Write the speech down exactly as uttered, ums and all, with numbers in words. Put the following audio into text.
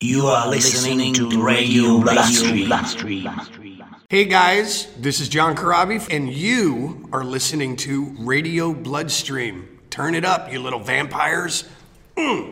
You are listening to Radio Bloodstream. Hey guys, this is John Corabi, and you are listening to Radio Bloodstream. Turn it up, you little vampires. Mm.